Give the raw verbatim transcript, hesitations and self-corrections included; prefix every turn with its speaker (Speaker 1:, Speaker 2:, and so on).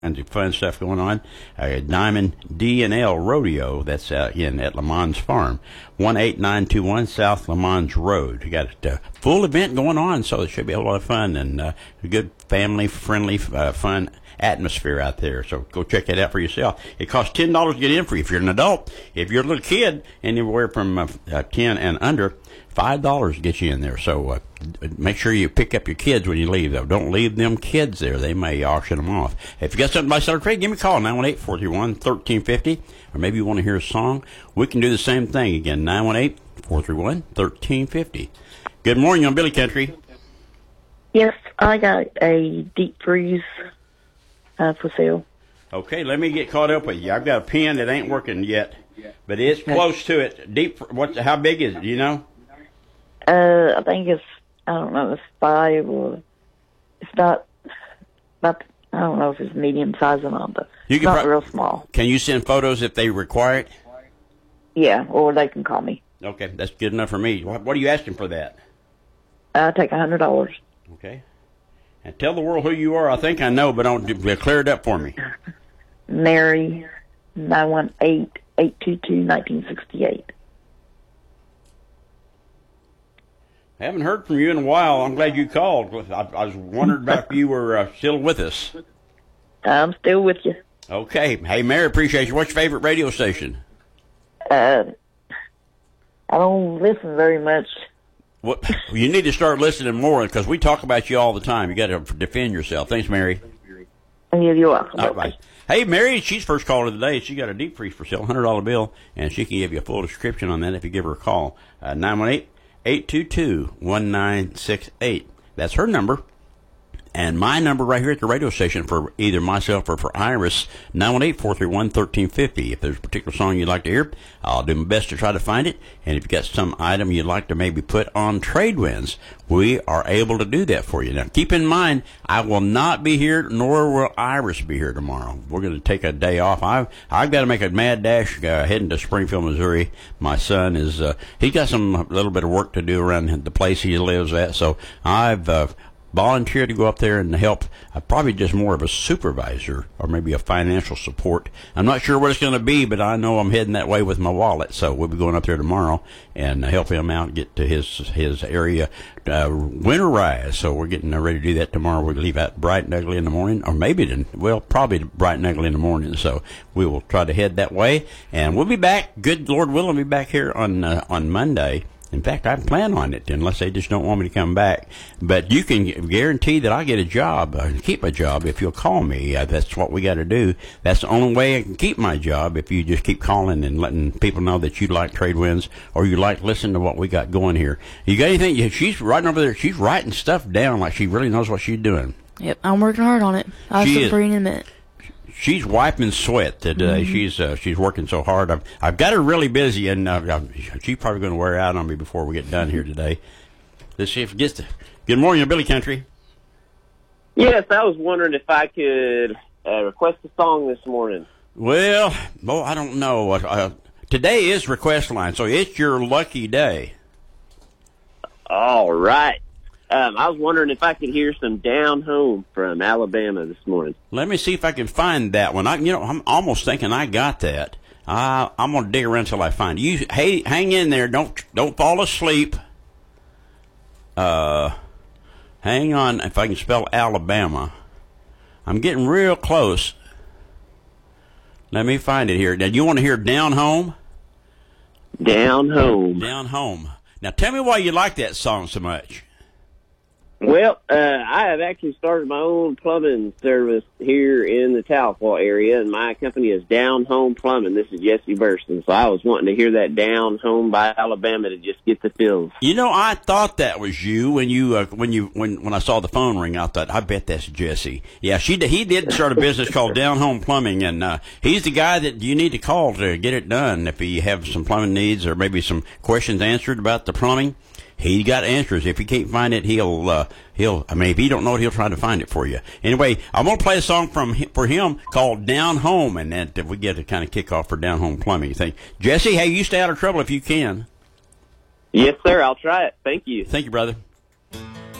Speaker 1: kinds of fun stuff going on. Uh, Diamond D and L Rodeo, that's uh, in at Lamons Farm, one eight nine two one South Lamons Road. You got a uh, full event going on, so it should be a lot of fun and uh, a good family-friendly, uh, fun atmosphere out there. So go check that out for yourself. It costs ten dollars to get in for you if you're an adult. If you're a little kid, anywhere from uh, uh, ten and under, five dollars gets you in there. So uh, make sure you pick up your kids when you leave, though. Don't leave them kids there. They may auction them off. If you got something by sell or trade, give me a call, nine one eight, four three one, one three five zero. Or maybe you want to hear a song. We can do the same thing. Again, nine one eight, four three one, one three five zero. Good morning on Billy Country.
Speaker 2: Yes, I got a deep freeze uh, for sale.
Speaker 1: Okay, let me get caught up with you. I've got a pen that ain't working yet, but it's close to it. Deep. What? How big is it? Do you know?
Speaker 2: Uh, I think it's, I don't know, it's five or, it's not, not, I don't know if it's medium size or not, but
Speaker 1: you
Speaker 2: it's
Speaker 1: can
Speaker 2: not
Speaker 1: pro-
Speaker 2: real small.
Speaker 1: Can you send photos if they require it?
Speaker 2: Yeah, or they can call me.
Speaker 1: Okay, that's good enough for me. What, what are you asking for that?
Speaker 2: I'll take a hundred dollars.
Speaker 1: Okay. And tell the world who you are. I think I know, but don't clear it up for me.
Speaker 2: Mary, nine one eight, eight two two, one nine six eight.
Speaker 1: I haven't heard from you in a while. I'm glad you called. I, I was wondering about if you were uh, still with us.
Speaker 2: I'm still with you.
Speaker 1: Okay. Hey, Mary, appreciate you. What's your favorite radio station?
Speaker 2: Uh, I don't listen very much.
Speaker 1: What, you need to start listening more because we talk about you all the time. You got to defend yourself. Thanks, Mary.
Speaker 2: Yeah, you're welcome.
Speaker 1: All right. Hey, Mary, she's first call of the day. She got a deep freeze for sale, one hundred dollar bill, and she can give you a full description on that if you give her a call. Uh, nine one eight, eight two two, one nine six eight. That's her number. And my number right here at the radio station for either myself or for Iris, nine one eight, four three one, one three five zero. If there's a particular song you'd like to hear, I'll do my best to try to find it. And if you've got some item you'd like to maybe put on Tradewinds, we are able to do that for you. Now, keep in mind, I will not be here, nor will Iris be here tomorrow. We're going to take a day off. I've, I've got to make a mad dash uh, heading to Springfield, Missouri. My son is, uh, he's got some a little bit of work to do around the place he lives at. So I've, uh, volunteer to go up there and help, uh, probably just more of a supervisor or maybe a financial support. I'm not sure what it's going to be, but I know I'm heading that way with my wallet. So we'll be going up there tomorrow and help him out, get to his his area uh, winterize. So we're getting ready to do that tomorrow. We'll leave out bright and ugly in the morning, or maybe, then, well, probably bright and ugly in the morning. So we will try to head that way. And we'll be back, good Lord willing, we'll be back here on uh, on Monday. In fact, I plan on it unless they just don't want me to come back. But you can guarantee that I get a job, uh, keep a job, if you'll call me. Uh, that's what we got to do. That's the only way I can keep my job, if you just keep calling and letting people know that you like Tradewinds or you like listening to what we got going here. You got anything? Yeah, she's writing over there. She's writing stuff down like she really knows what she's doing.
Speaker 3: Yep, I'm working hard on it. I'll
Speaker 1: She
Speaker 3: stop
Speaker 1: is.
Speaker 3: for you in a minute.
Speaker 1: She's wiping sweat today. Mm-hmm. She's uh, she's working so hard. I've I've got her really busy, and uh, she's probably going to wear out on me before we get done here today. Let's see if it gets to. Good morning, Billy Country.
Speaker 4: Yes, I was wondering if I could uh, request a song this morning.
Speaker 1: Well, well, I don't know. Uh, today is request line, so it's your lucky day.
Speaker 4: All right. Um, I was wondering if I could hear some Down Home from Alabama this morning.
Speaker 1: Let me see if I can find that one. I, you know, I'm almost thinking I got that. Uh, I'm gonna dig around until I find it. You. Hey, hang in there. Don't don't fall asleep. Uh, hang on. If I can spell Alabama, I'm getting real close. Let me find it here. Now, you want to hear Down Home?
Speaker 4: Down Home.
Speaker 1: Down Home. Now, tell me why you like that song so much.
Speaker 4: Well, uh, I have actually started my own plumbing service here in the Tahlequah area, and my company is Down Home Plumbing. This is Jesse Burston, so I was wanting to hear that Down Home by Alabama to just get the feels.
Speaker 1: You know, I thought that was you when you uh, when you when when I saw the phone ring. I thought, I bet that's Jesse. Yeah, she he did start a business called Down Home Plumbing, and uh, he's the guy that you need to call to get it done if you have some plumbing needs or maybe some questions answered about the plumbing. He got answers. If he can't find it, he'll, uh, he'll, I mean, if he don't know it, he'll try to find it for you. Anyway, I'm going to play a song from, for him called Down Home, and that we get to kind of kick off for Down Home Plumbing. You think, Jesse, hey, you stay out of trouble if you can.
Speaker 4: Yes, sir. I'll try it. Thank you.
Speaker 1: Thank you, brother.